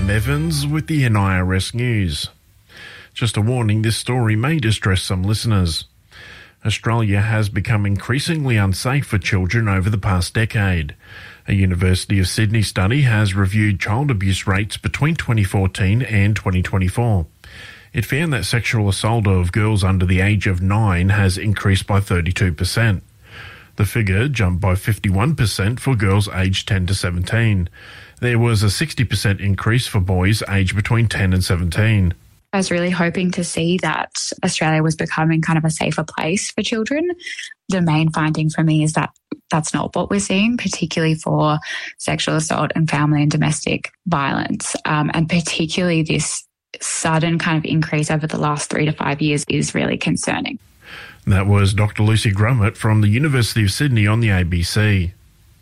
Adam Evans with the NIRS News. Just a warning, this story may distress some listeners. Australia has become increasingly unsafe for children over the past decade. A University of Sydney study has reviewed child abuse rates between 2014 and 2024. It found that sexual assault of girls under the age of 9 has increased by 32%. The figure jumped by 51% for girls aged 10 to 17. There was a 60% increase for boys aged between 10 and 17. I was really hoping to see that Australia was becoming kind of a safer place for children. The main finding for me is that that's not what we're seeing, particularly for sexual assault and family and domestic violence. And particularly this sudden kind of increase over the last 3 to 5 years is really concerning. That was Dr. Lucy Grummett from the University of Sydney on the ABC.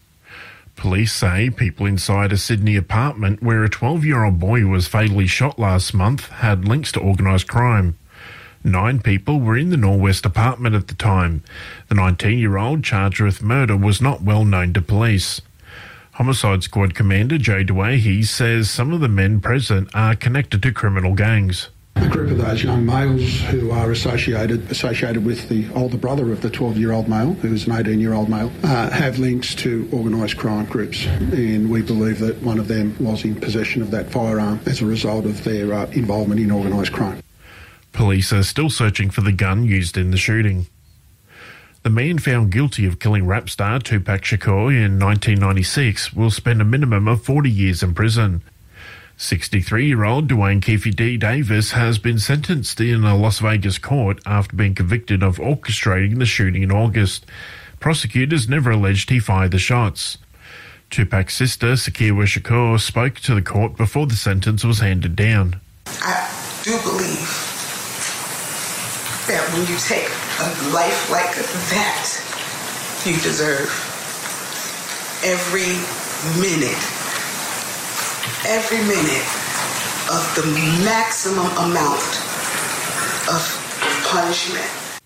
Police say people inside a Sydney apartment where a 12-year-old boy was fatally shot last month had links to organised crime. 9 people were in the Norwest apartment at the time. The 19-year-old charged with murder was not well known to police. Homicide Squad Commander Joe Dewey says some of the men present are connected to criminal gangs. A group of those young males who are associated with the older brother of the 12-year-old male, who is an 18-year-old male, have links to organised crime groups, and we believe that one of them was in possession of that firearm as a result of their involvement in organised crime. Police are still searching for the gun used in the shooting. The man found guilty of killing rap star Tupac Shakur in 1996 will spend a minimum of 40 years in prison. 63-year-old Dwayne Keefe D. Davis has been sentenced in a Las Vegas court after being convicted of orchestrating the shooting in August. Prosecutors never alleged he fired the shots. Tupac's sister, Sakira Shakur, spoke to the court before the sentence was handed down. I do believe that when you take a life like that, you deserve every minute of the maximum amount of punishment.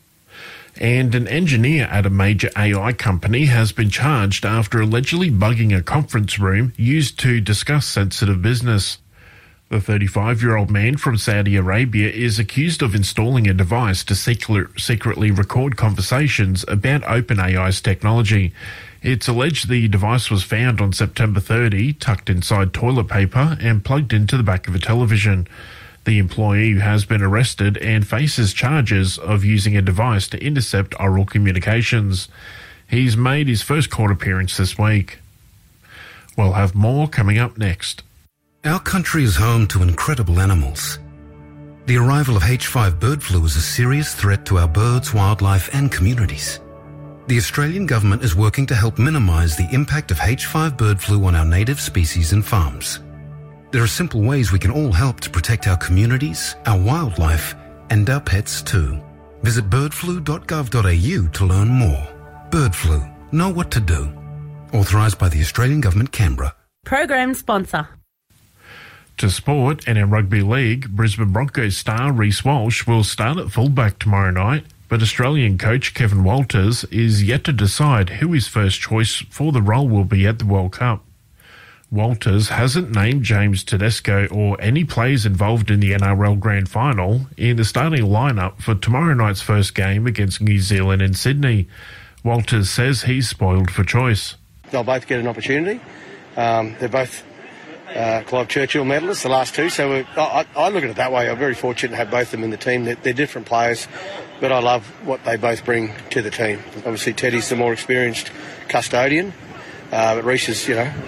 And an engineer at a major AI company has been charged after allegedly bugging a conference room used to discuss sensitive business. The 35-year-old man from Saudi Arabia is accused of installing a device to secretly record conversations about OpenAI's technology. It's alleged the device was found on September 30, tucked inside toilet paper and plugged into the back of a television. The employee has been arrested and faces charges of using a device to intercept oral communications. He's made his first court appearance this week. We'll have more coming up next. Our country is home to incredible animals. The arrival of H5 bird flu is a serious threat to our birds, wildlife and communities. The Australian government is working to help minimise the impact of H5 bird flu on our native species and farms. There are simple ways we can all help to protect our communities, our wildlife and our pets too. Visit birdflu.gov.au to learn more. Bird flu. Know what to do. Authorised by the Australian Government, Canberra. Program sponsor. To sport, and in rugby league, Brisbane Broncos star Reece Walsh will start at fullback tomorrow night, but Australian coach Kevin Walters is yet to decide who his first choice for the role will be at the World Cup. Walters hasn't named James Tedesco or any players involved in the NRL Grand Final in the starting lineup for tomorrow night's first game against New Zealand in Sydney. Walters says he's spoiled for choice. They'll both get an opportunity. They're both Clive Churchill medalists, the last two, so I look at it that way. I'm very fortunate to have both of them in the team. They're different players, but I love what they both bring to the team. Obviously, Teddy's the more experienced custodian, but Reece is,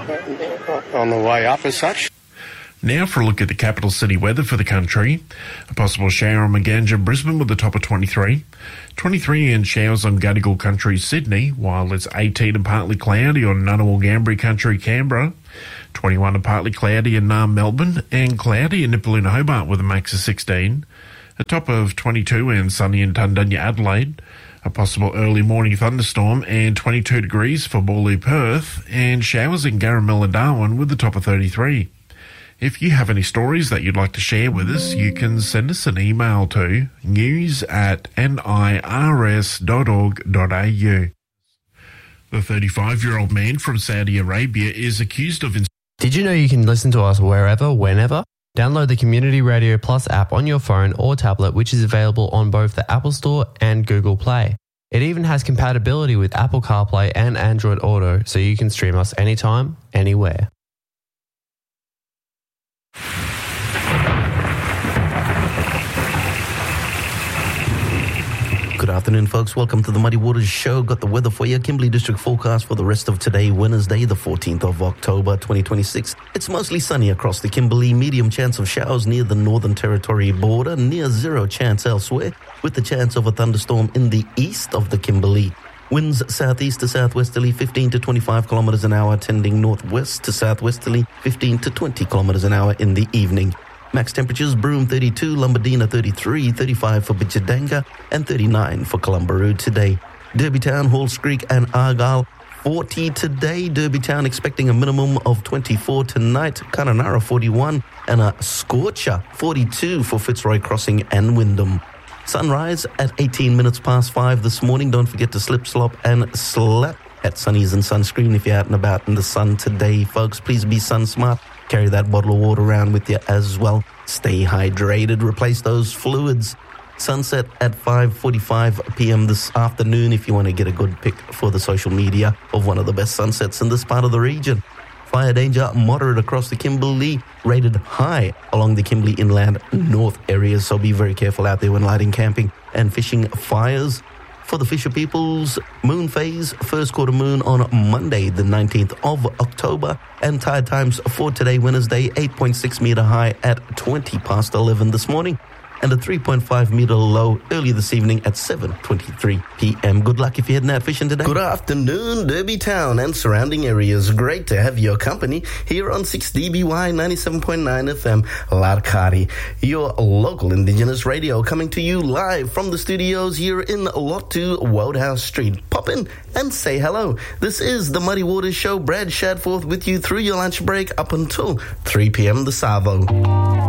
on the way up as such. Now for a look at the capital city weather for the country. A possible shower on Maganja, Brisbane with a top of 23. 23 and showers on Gadigal Country, Sydney, while it's 18 and partly cloudy on Ngunnawal Ngambri Country, Canberra. 21 and partly cloudy in Melbourne, and cloudy in Nipaluna, Hobart with a max of 16. A top of 22 and sunny in Tundunya, Adelaide. A possible early morning thunderstorm and 22 degrees for Bawley, Perth, and showers in Garamilla, Darwin with a top of 33. If you have any stories that you'd like to share with us, you can send us an email to news@nirs.org.au. The 35-year-old man from Saudi Arabia is accused of... Did you know you can listen to us wherever, whenever? Download the Community Radio Plus app on your phone or tablet, which is available on both the Apple Store and Google Play. It even has compatibility with Apple CarPlay and Android Auto, so you can stream us anytime, anywhere. Good afternoon, folks. Welcome to the Muddy Waters Show. Got the weather for you. Kimberley District forecast for the rest of today, Wednesday, the 14th of October, 2026. It's mostly sunny across the Kimberley. Medium chance of showers near the Northern Territory border. Near zero chance elsewhere, with the chance of a thunderstorm in the east of the Kimberley. Winds southeast to southwesterly 15 to 25 kilometers an hour, tending northwest to southwesterly 15 to 20 kilometers an hour in the evening. Max temperatures, Broome 32, Lombardina 33, 35 for Bichadanga, and 39 for Columbaroo today. Derbytown, Halls Creek, and Argyle 40 today. Derbytown expecting a minimum of 24 tonight. Kununurra 41, and a scorcher 42 for Fitzroy Crossing and Wyndham. Sunrise at 18 minutes past 5 this morning. Don't forget to slip, slop, and slap at Sunnies and sunscreen if you're out and about in the sun today, folks. Please be sun smart. Carry that bottle of water around with you as well. Stay hydrated. Replace those fluids. Sunset at 5:45 p.m. this afternoon if you want to get a good pic for the social media of one of the best sunsets in this part of the region. Fire danger moderate across the Kimberley, rated high along the Kimberley Inland North areas, so be very careful out there when lighting, camping and fishing fires. For the Fisher Peoples, moon phase, first quarter moon on Monday, the 19th of October, and tide times for today, Wednesday, 8.6 meter high at 20 past 11 this morning, and a 3.5 meter low early this evening at 7:23 p.m. Good luck if you're heading out fishing today. Good afternoon, Derbytown and surrounding areas. Great to have your company here on 6DBY 97.9 FM, Larkari, your local Indigenous radio, coming to you live from the studios here in Lot 2 Wodehouse Street. Pop in and say hello. This is the Muddy Waters Show. Brad Shadforth with you through your lunch break up until 3 p.m. the Savo.